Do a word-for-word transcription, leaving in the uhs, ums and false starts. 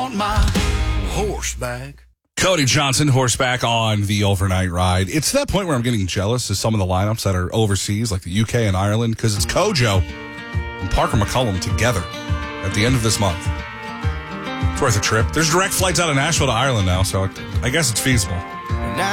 on my horseback. Cody Johnson, horseback on the overnight ride. It's to that point where I'm getting jealous of some of the lineups that are overseas, like the U K and Ireland, because it's Kojo and Parker McCullum together at the end of this month. It's worth a trip. There's direct flights out of Nashville to Ireland now, so I guess it's feasible.